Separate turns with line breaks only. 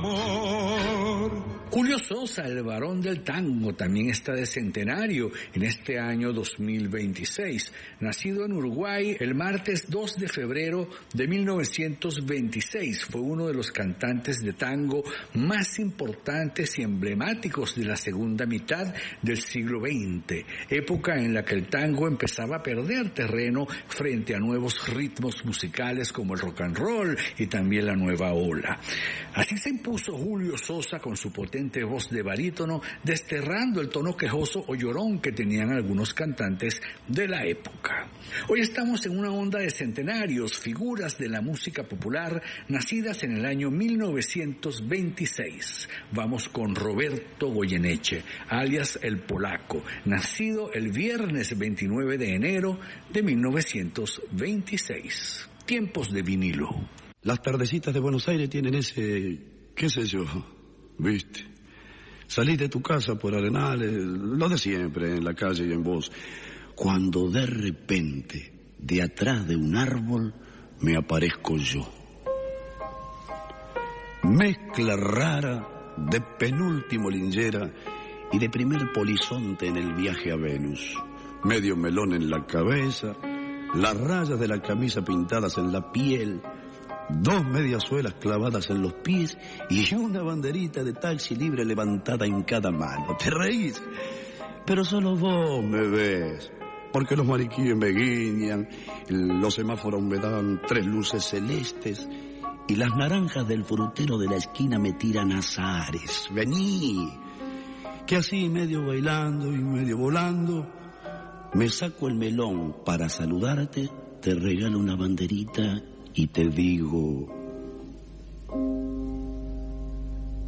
amor.
Julio Sosa, el varón del tango, también está de centenario en este año 2026. Nacido en Uruguay el martes 2 de febrero de 1926, fue uno de los cantantes de tango más importantes y emblemáticos de la segunda mitad del siglo XX, época en la que el tango empezaba a perder terreno frente a nuevos ritmos musicales como el rock and roll y también la nueva ola. Así se impuso Julio Sosa con su potente voz de barítono, desterrando el tono quejoso o llorón que tenían algunos cantantes de la época. Hoy estamos en una onda de centenarios, figuras de la música popular nacidas en el año 1926. Vamos con Roberto Goyeneche, alias El Polaco, nacido el viernes 29 de enero de 1926. Tiempos de vinilo.
Las tardecitas de Buenos Aires tienen ese, qué sé yo, ¿viste? Salís de tu casa por Arenales, lo de siempre, en la calle y en vos, cuando de repente, de atrás de un árbol, me aparezco yo. Mezcla rara de penúltimo linchera y de primer polizonte en el viaje a Venus. Medio melón en la cabeza, las rayas de la camisa pintadas en la piel, 2 mediasuelas clavadas en los pies y una banderita de taxi libre levantada en cada mano. ¿Te reís? Pero solo vos me ves, porque los mariquíes me guiñan, los semáforos me dan 3 luces celestes y las naranjas del frutero de la esquina me tiran azares. Vení, que así medio bailando y medio volando, me saco el melón para saludarte, te regalo una banderita y te digo...